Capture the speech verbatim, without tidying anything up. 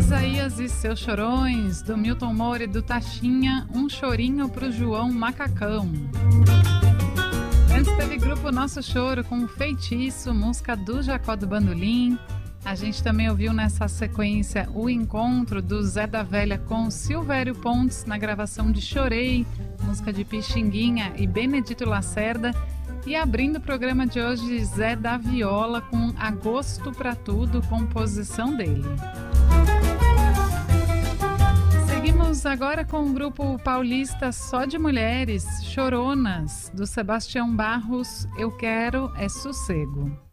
Isaías e seus chorões, do Milton Moura e do Taxinha, um chorinho pro João Macacão. Antes teve grupo Nosso Choro com o Feitiço, música do Jacó do Bandolim. A gente também ouviu nessa sequência o encontro do Zé da Velha com Silvério Pontes na gravação de Chorei, música de Pixinguinha e Benedito Lacerda. E abrindo o programa de hoje, Zé da Viola com Agosto pra Tudo, composição dele. Seguimos agora com o grupo paulista só de mulheres, Choronas, do Sebastião Barros, Eu Quero é Sossego.